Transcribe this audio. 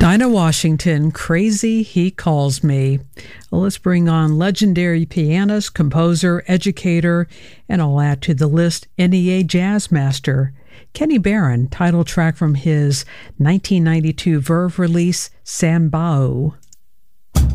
Dinah Washington, Crazy He Calls Me. Well, let's bring on legendary pianist, composer, educator, and I'll add to the list NEA jazz master, Kenny Barron, title track from his 1992 Verve release, Sambao.